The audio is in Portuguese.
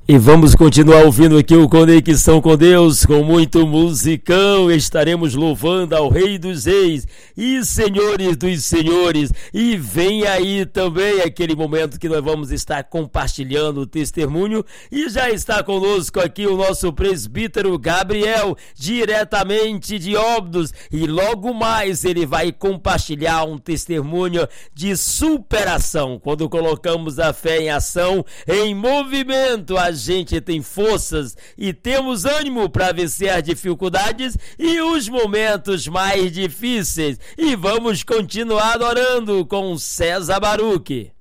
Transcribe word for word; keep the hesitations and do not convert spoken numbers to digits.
E vamos continuar ouvindo aqui o Conexão com Deus, com muito musicão. Estaremos louvando ao Rei dos Reis e Senhores dos Senhores. E vem aí também aquele momento que nós vamos estar compartilhando o testemunho. E já está conosco aqui o nosso presbítero Gabriel, diretamente de Óbidos. E logo mais ele vai compartilhar um testemunho de superação. Quando colocamos a fé em ação, em movimento, a gente tem forças e temos ânimo para vencer as dificuldades e os momentos mais difíceis. E vamos continuar adorando com César Baruch.